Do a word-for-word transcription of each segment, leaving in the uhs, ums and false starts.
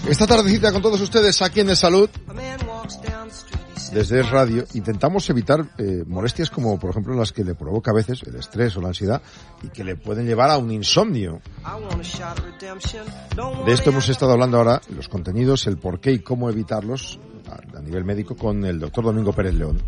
Esta tardecita con todos ustedes aquí en De Salud, desde Es Radio, intentamos evitar eh, molestias como, por ejemplo, las que le provoca a veces el estrés o la ansiedad y que le pueden llevar a un insomnio. De esto hemos estado hablando ahora, los contenidos, el por qué y cómo evitarlos a, a nivel médico con el doctor Domingo Pérez León.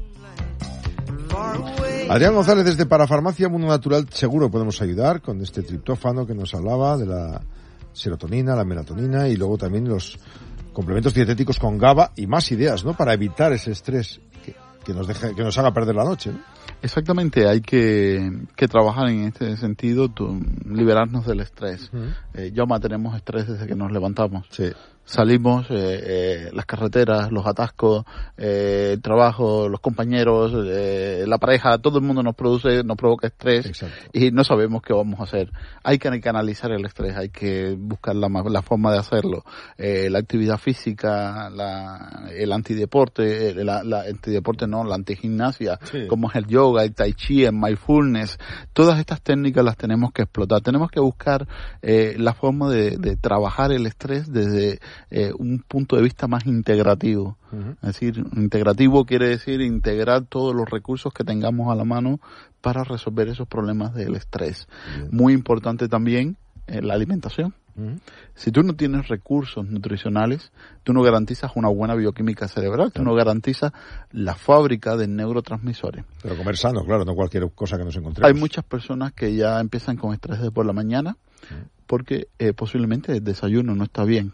Adrián González desde Parafarmacia Mundo Natural, seguro podemos ayudar con este triptófano que nos hablaba, de la serotonina, la melatonina y luego también los complementos dietéticos con GABA y más ideas, ¿no? Para evitar ese estrés que, que nos deje, que nos haga perder la noche, ¿no? Exactamente, hay que, que trabajar en este sentido, tu, liberarnos del estrés. Uh-huh. Eh, Yoma, tenemos estrés desde que nos levantamos. Sí. Salimos, eh, eh, las carreteras, los atascos, eh, el trabajo, los compañeros, eh, la pareja, todo el mundo nos produce, nos provoca estrés. Exacto. Y no sabemos qué vamos a hacer. Hay que canalizar el estrés, hay que buscar la, la forma de hacerlo. Eh, la actividad física, la, el antideporte, la, la antideporte no, la antigimnasia, sí. Como es el yoga, el tai chi, el mindfulness, todas estas técnicas las tenemos que explotar. Tenemos que buscar eh, la forma de, de trabajar el estrés desde Eh, un punto de vista más integrativo. Uh-huh. Es decir, integrativo quiere decir integrar todos los recursos que tengamos a la mano para resolver esos problemas del estrés. Bien. Muy importante también eh, la alimentación. Uh-huh. Si tú no tienes recursos nutricionales, tú no garantizas una buena bioquímica cerebral, tú no garantizas la fábrica de neurotransmisores. Pero comer sano, claro, no cualquier cosa que nos encontremos. Hay muchas personas que ya empiezan con estrés de por la mañana uh-huh. porque eh, posiblemente el desayuno no está bien.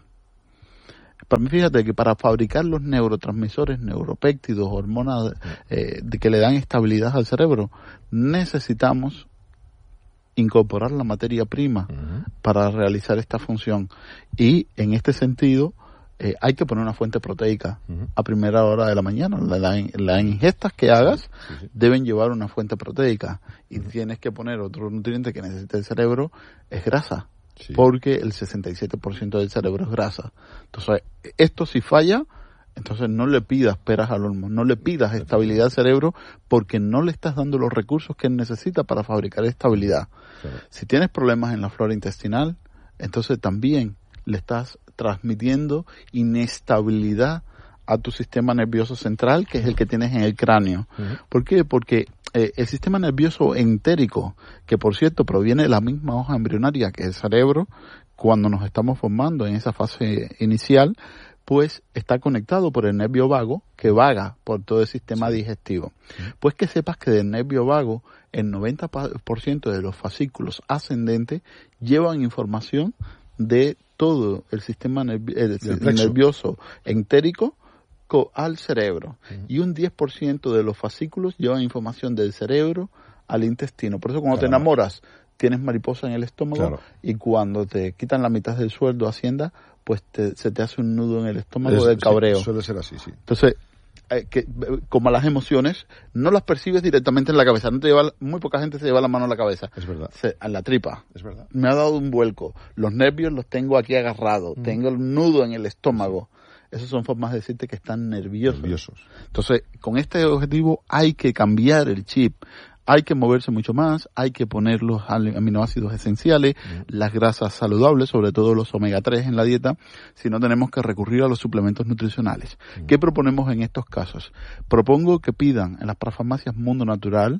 Para mí, fíjate que para fabricar los neurotransmisores, neuropéptidos, hormonas eh, de que le dan estabilidad al cerebro, necesitamos incorporar la materia prima uh-huh. para realizar esta función. Y en este sentido, eh, hay que poner una fuente proteica uh-huh. a primera hora de la mañana. Las la, la ingestas que hagas sí, sí. deben llevar una fuente proteica. Y uh-huh. tienes que poner otro nutriente que necesita el cerebro, es grasa. Sí. Porque el sesenta y siete por ciento del cerebro es grasa. Entonces, esto si falla, entonces no le pidas peras al olmo, no le pidas estabilidad al cerebro porque no le estás dando los recursos que él necesita para fabricar estabilidad. Claro. Si tienes problemas en la flora intestinal, entonces también le estás transmitiendo inestabilidad a tu sistema nervioso central, que es el que tienes en el cráneo. Uh-huh. ¿Por qué? Porque eh, el sistema nervioso entérico, que por cierto proviene de la misma hoja embrionaria que el cerebro, cuando nos estamos formando en esa fase inicial, pues está conectado por el nervio vago, que vaga por todo el sistema sí. digestivo. Uh-huh. Pues que sepas que del nervio vago, el noventa por ciento de los fascículos ascendentes llevan información de todo el sistema nervi- el, el nervioso entérico al cerebro. Uh-huh. Y un diez por ciento de los fascículos llevan información del cerebro al intestino. Por eso cuando claro. te enamoras, tienes mariposa en el estómago claro. y cuando te quitan la mitad del sueldo Hacienda, pues te, se te hace un nudo en el estómago es, del cabreo. Sí, suele ser así, sí. Entonces, eh, que, como las emociones, no las percibes directamente en la cabeza. No te lleva, muy poca gente se lleva la mano a la cabeza. Es verdad. Se, a la tripa. Es verdad. Me ha dado un vuelco. Los nervios los tengo aquí agarrados. Mm. Tengo el nudo en el estómago. Sí. Esas son formas de decirte que están nerviosos. nerviosos. Entonces, con este objetivo hay que cambiar el chip. Hay que moverse mucho más, hay que poner los aminoácidos esenciales, uh-huh. las grasas saludables, sobre todo los omega tres en la dieta, si no tenemos que recurrir a los suplementos nutricionales. Uh-huh. ¿Qué proponemos en estos casos? Propongo que pidan en las parafarmacias Mundo Natural,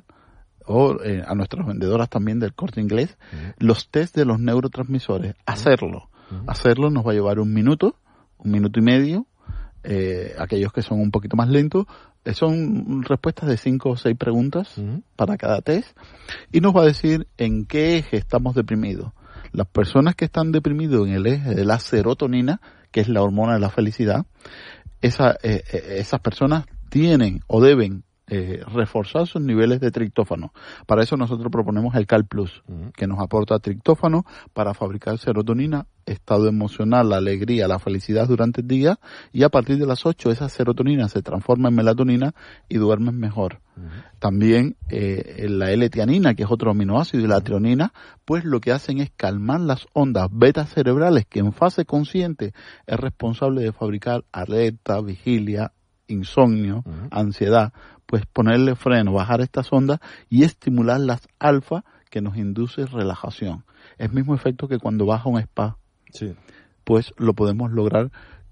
o eh, a nuestras vendedoras también del Corte Inglés, uh-huh. los test de los neurotransmisores. Uh-huh. Hacerlo. Uh-huh. Hacerlo nos va a llevar un minuto, un minuto y medio. Eh, aquellos que son un poquito más lentos, eh, son respuestas de cinco o seis preguntas uh-huh. para cada test y nos va a decir en qué eje estamos deprimidos. Las personas que están deprimidos en el eje de la serotonina, que es la hormona de la felicidad, esa, eh, eh, esas personas tienen o deben eh, reforzar sus niveles de triptófano. Para eso nosotros proponemos el Cal Plus, uh-huh. que nos aporta triptófano para fabricar serotonina, estado emocional, la alegría, la felicidad durante el día, y a partir de las ocho esa serotonina se transforma en melatonina y duermes mejor. Uh-huh. También eh, la L-tianina, que es otro aminoácido, y la trionina, pues lo que hacen es calmar las ondas beta cerebrales que en fase consciente es responsable de fabricar alerta, vigilia, insomnio, uh-huh. ansiedad, pues ponerle freno, bajar estas ondas y estimular las alfa que nos induce relajación. Es el mismo efecto que cuando vas a un spa. Sí. Pues lo podemos lograr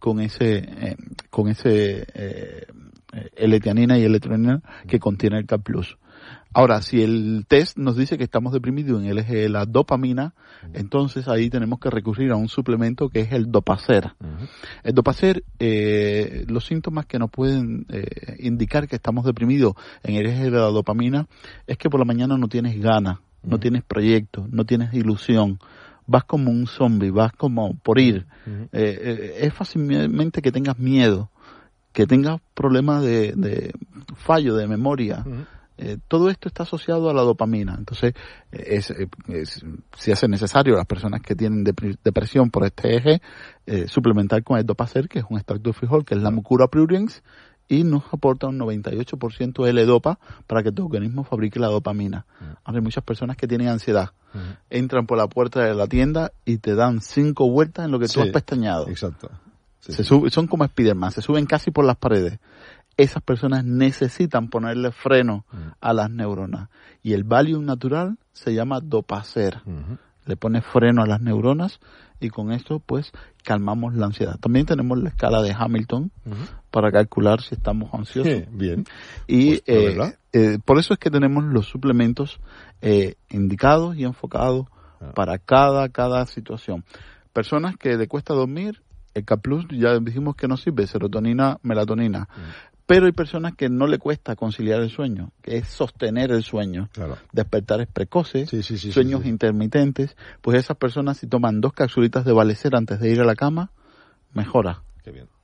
con ese, eh, con ese eh, L-tianina y L-tronina que contiene el K plus. Ahora, si el test nos dice que estamos deprimidos en el eje de la dopamina, entonces ahí tenemos que recurrir a un suplemento que es el Dopacer. Uh-huh. El Dopacer, eh, los síntomas que nos pueden eh, indicar que estamos deprimidos en el eje de la dopamina es que por la mañana no tienes ganas, uh-huh. no tienes proyecto, no tienes ilusión, vas como un zombie, vas como por ir. Uh-huh. eh, eh, es fácilmente que tengas miedo, que tengas problemas de, de fallo de memoria. Uh-huh. Eh, todo esto está asociado a la dopamina. Entonces, es, es, si hace necesario, las personas que tienen dep- depresión por este eje, eh, suplementar con el Dopacer, que es un extracto de frijol, que es la Mucura pruriens, y nos aporta un noventa y ocho por ciento de L-dopa para que tu organismo fabrique la dopamina. Uh-huh. Ahora hay muchas personas que tienen ansiedad. Uh-huh. Entran por la puerta de la tienda y te dan cinco vueltas en lo que sí, tú has pestañeado. Exacto. Sí, se sí. Sube, son como Spiderman, se suben casi por las paredes. Esas personas necesitan ponerle freno uh-huh. a las neuronas. Y el Valium natural se llama Dopacer. Uh-huh. Le pone freno a las neuronas y con esto pues calmamos la ansiedad. También tenemos la escala de Hamilton uh-huh. para calcular si estamos ansiosos. Sí, bien. Y pues, eh, eh, por eso es que tenemos los suplementos eh, indicados y enfocados uh-huh. para cada, cada situación. Personas que le cuesta dormir, el K plus ya dijimos que no sirve, serotonina, melatonina. Uh-huh. Pero hay personas que no le cuesta conciliar el sueño, que es sostener el sueño. Claro. Despertares precoces, sí, sí, sí, sueños sí, sí. intermitentes. Pues esas personas, si toman dos capsulitas de Valecer antes de ir a la cama, mejora. Qué bien.